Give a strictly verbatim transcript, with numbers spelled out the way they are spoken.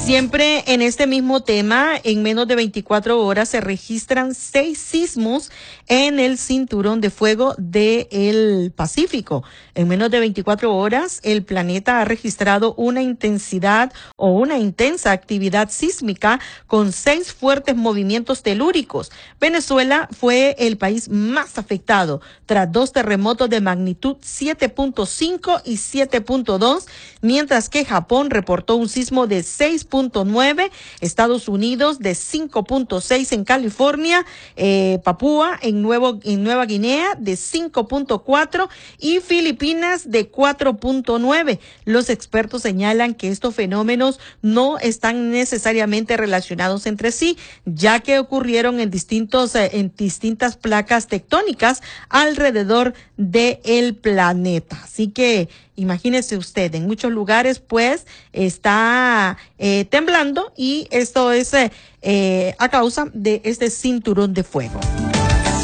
Siempre en este mismo tema, en menos de veinticuatro horas se registran seis sismos en el cinturón de fuego del Pacífico. En menos de veinticuatro horas, el planeta ha registrado una intensidad o una intensa actividad sísmica con seis fuertes movimientos telúricos. Venezuela fue el país más afectado tras dos terremotos de magnitud siete punto cinco y siete punto dos, mientras que Japón reportó un sismo de seis punto nueve, Estados Unidos de cinco punto seis en California, eh, Papúa en, Nuevo, en Nueva Guinea de cinco punto cuatro y Filipinas de cuatro punto nueve. Los expertos señalan que estos fenómenos no están necesariamente relacionados entre sí, ya que ocurrieron en distintos eh, en distintas placas tectónicas alrededor del planeta. Así que imagínese usted, en muchos lugares pues está eh, temblando y esto es eh, eh, a causa de este cinturón de fuego.